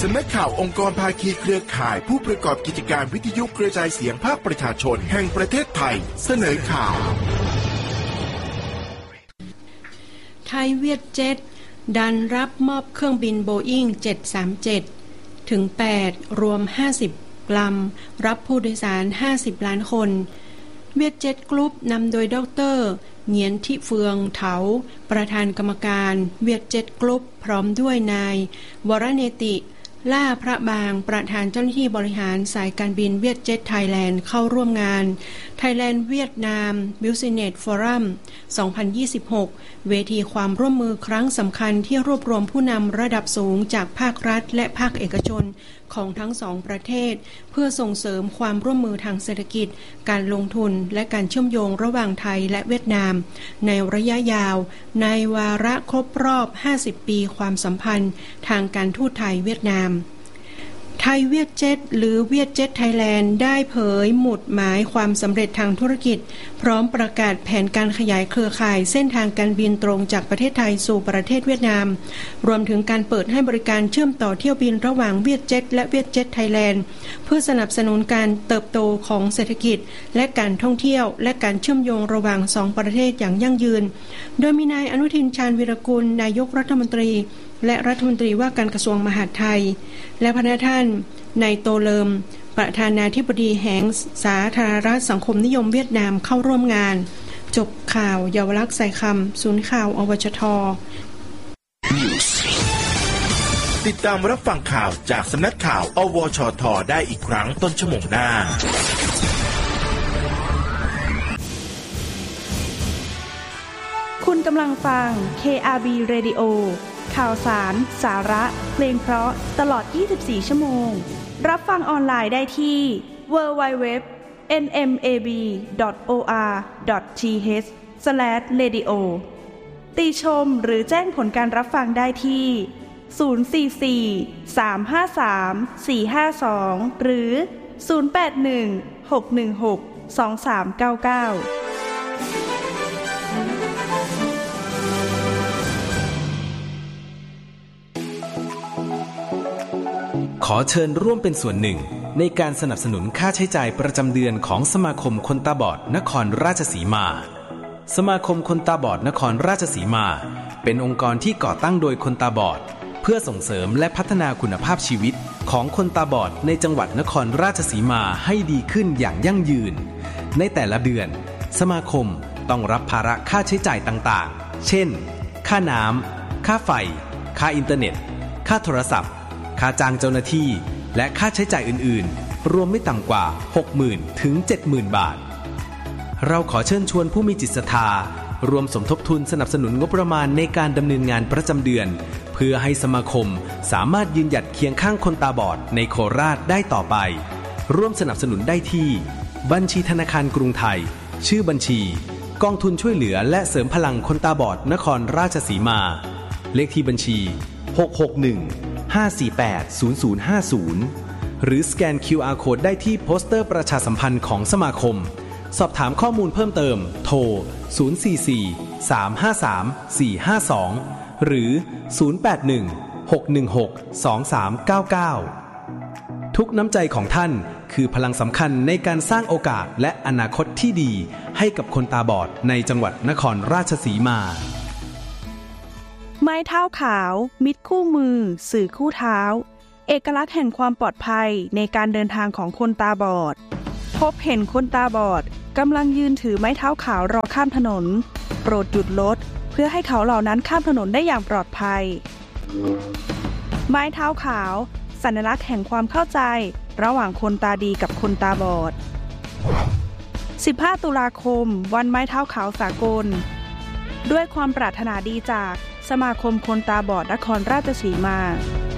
สำนักข่าวองค์กรภาคีเครือข่ายผู้ประกอบกิจการวิทยุกระจายเสียงภาคประชาชนแห่งประเทศไทยเสนอข่าวไทยเวียดเจ็ตดันรับมอบเครื่องบินโบอิ้ง737ถึง8รวม50ลำรับผู้โดยสาร50ล้านคนเวียดเจ็ตกรุ๊ปนำโดยดร.เหงียนทิเฟืองเถาประธานกรรมการเวียดเจ็ตกรุ๊ปพร้อมด้วยนายวรเนติล่าพระบางประธานเจ้าหน้าที่บริหารสายการบินเวียดเจ็ตไทยแลนด์เข้าร่วมงาน Thailand Vietnam Business Forum 2026 เวทีความร่วมมือครั้งสำคัญที่รวบรวมผู้นำระดับสูงจากภาครัฐและภาคเอกชนของทั้งสองประเทศเพื่อส่งเสริมความร่วมมือทางเศรษฐกิจการลงทุนและการเชื่อมโยงระหว่างไทยและเวียดนามในระยะยาวในวาระครบรอบ50ปีความสัมพันธ์ทางการทูตไทยเวียดนามไทยเวียดเจ็ตหรือเวียดเจ็ตไทยแลนด์ได้เผยหมุดหมายความสำเร็จทางธุรกิจพร้อมประกาศแผนการขยายเครือข่ายเส้นทางการบินตรงจากประเทศไทยสู่ประเทศเวียดนามรวมถึงการเปิดให้บริการเชื่อมต่อเที่ยวบินระหว่างเวียดเจ็ตและเวียดเจ็ตไทยแลนด์เพื่อสนับสนุนการเติบโตของเศรษฐกิจและการท่องเที่ยวและการเชื่อมโยงระหว่างสองประเทศอย่างยั่งยืนโดยมีนายอนุทินชาญวีรกุลนายกรัฐมนตรีและรัฐมนตรีว่าการกระทรวงมหาดไทยและพระท่านนายโตเลิมประธานาธิบดีแห่งสาธารณรัฐสังคมนิยมเวียดนามเข้าร่วมงานจบข่าวเยาวลักษณ์ใส่คำศูนย์ข่าวอวชท. ติดตามรับฟังข่าวจากสำนักข่าวอวชท.ได้อีกครั้งต้นชั่วโมงหน้าคุณกำลังฟัง KRB Radio ข่าวสารสาระเพลงเพราะตลอด24ชั่วโมงรับฟังออนไลน์ได้ที่ www.nmab.or.th/radio ติชมหรือแจ้งผลการรับฟังได้ที่044-353-452หรือ081-616-2399 ขอเชิญร่วมเป็นส่วนหนึ่งในการสนับสนุนค่าใช้จ่ายประจำเดือนของสมาคมคนตาบอดนครราชสีมาสมาคมคนตาบอดนครราชสีมาเป็นองค์กรที่ก่อตั้งโดยคนตาบอดเพื่อส่งเสริมและพัฒนาคุณภาพชีวิตของคนตาบอดในจังหวัดนครราชสีมาให้ดีขึ้นอย่างยั่งยืนในแต่ละเดือนสมาคมต้องรับภาระค่าใช้จ่ายต่างๆเช่นค่าน้ำค่าไฟค่าอินเทอร์เน็ตค่าโทรศัพท์ค่าจ้างเจ้าหน้าที่และค่าใช้จ่ายอื่นๆรวมไม่ต่ำกว่า 60,000 ถึง 70,000 บาทเราขอเชิญชวนผู้มีจิตศรัทธารวมสมทบทุนสนับสนุนงบประมาณในการดำเนินงานประจำเดือนเพื่อให้สมาคมสามารถยืนหยัดเคียงข้างคนตาบอดในโคราชได้ต่อไปร่วมสนับสนุนได้ที่บัญชีธนาคารกรุงไทยชื่อบัญชีกองทุนช่วยเหลือและเสริมพลังคนตาบอดนครราชสีมาเลขที่บัญชี661-548-0050หรือสแกน QR Code ได้ที่โปสเตอร์ประชาสัมพันธ์ของสมาคมสอบถามข้อมูลเพิ่มเติมโทร044-353-452หรือ081-616-2399ทุกน้ำใจของท่านคือพลังสำคัญในการสร้างโอกาสและอนาคตที่ดีให้กับคนตาบอดในจังหวัดนครราชสีมาไม้เท้าขาวมิตรคู่มือสื่อคู่เท้าเอกลักษณ์แห่งความปลอดภัยในการเดินทางของคนตาบอดพบเห็นคนตาบอดกำลังยืนถือไม้เท้าขาวรอข้ามถนนโปรดหยุดรถเพื่อให้เขาเหล่านั้นข้ามถนนได้อย่างปลอดภัยไม้เท้าขาวสัญลักษณ์แห่งความเข้าใจระหว่างคนตาดีกับคนตาบอด15ตุลาคมวันไม้เท้าขาวสากลด้วยความปรารถนาดีจากสมาคมคนตาบอดนครราชสีมา